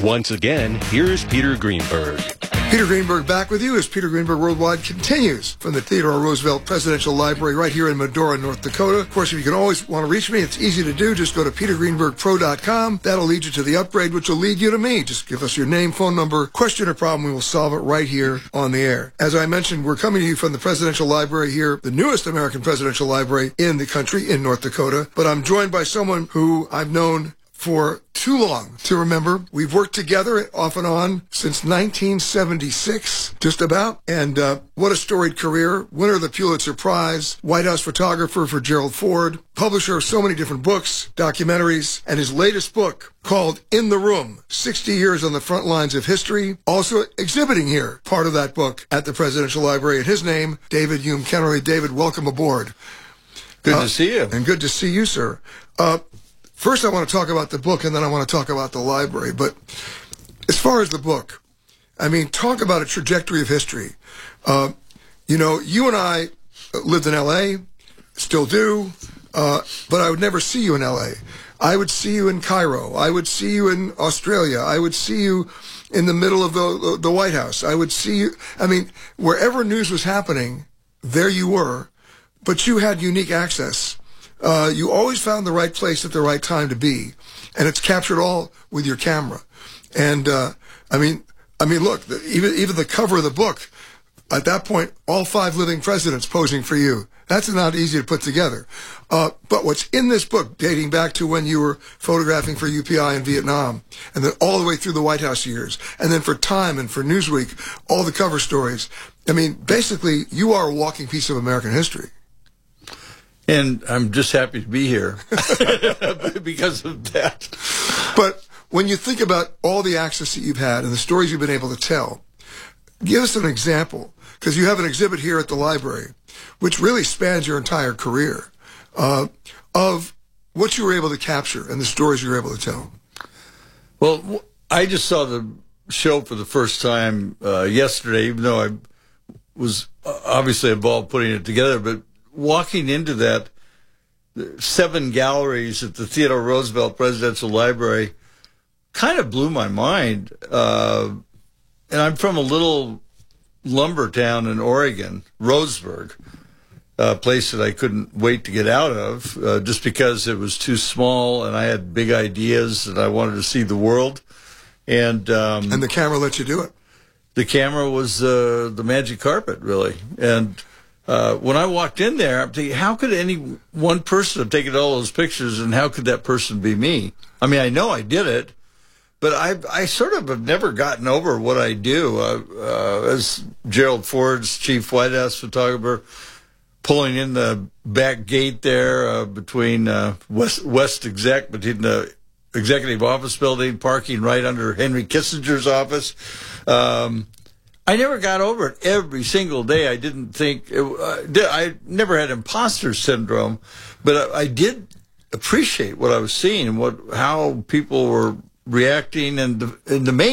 Once again, here's Peter Greenberg. Peter Greenberg back with you as Peter Greenberg Worldwide continues from the Theodore Roosevelt Presidential Library right here in Medora, North Dakota. Of course, if you can always want to reach me, it's easy to do. Just go to petergreenbergpro.com. That'll lead you to the upgrade, which will lead you to me. Just give us your name, phone number, question or problem. We will solve it right here on the air. As I mentioned, we're coming to you from the Presidential Library here, the newest American Presidential Library in the country, in North Dakota. But I'm joined by someone who I've known for too long to remember. We've worked together off and on since 1976, just about. And what a storied career. Winner of the Pulitzer Prize, White House photographer for Gerald Ford, publisher of so many different books, documentaries, and his latest book called In the Room, 60 Years on the Front Lines of History, also exhibiting here, part of that book at the Presidential Library. And his name, David Hume Kennerly. David, welcome aboard. Good to see you. And good to see you, sir. First, I want to talk about the book, and then I want to talk about the library. But as far as the book, I mean, talk about a trajectory of history. You know, you and I lived in L.A., still do, but I would never see you in L.A. I would see you in Cairo. I would see you in Australia. I would see you in the middle of the White House. I would see you, I mean, wherever news was happening, there you were, but you had unique access. You always found the right place at the right time to be, and it's captured all with your camera. And I mean, look, even the cover of the book, at that point, all 5 living presidents posing for you. That's not easy to put together. But what's in this book, dating back to when you were photographing for UPI in Vietnam, and then all the way through the White House years, and then for Time and for Newsweek, all the cover stories. I mean, basically, you are a walking piece of American history. And I'm just happy to be here because of that. But when you think about all the access that you've had and the stories you've been able to tell, give us an example, because you have an exhibit here at the library, which really spans your entire career, of what you were able to capture and the stories you were able to tell. Well, I just saw the show for the first time yesterday, even though I was obviously involved putting it together, but walking into that 7 galleries at the Theodore Roosevelt Presidential Library kind of blew my mind. And I'm from a little lumber town in Oregon, Roseburg, a place that I couldn't wait to get out of just because it was too small and I had big ideas and I wanted to see the world. And the camera let you do it. The camera was the magic carpet, really. And when I walked in there, I'm thinking, how could any one person have taken all those pictures, and how could that person be me? I mean, I know I did it, but I sort of have never gotten over what I do. As Gerald Ford's chief White House photographer, pulling in the back gate there between West Exec, between the Executive Office Building, parking right under Henry Kissinger's office. I never got over it. Every single day, I didn't think I never had imposter syndrome, but I did appreciate what I was seeing and how people were reacting, and the main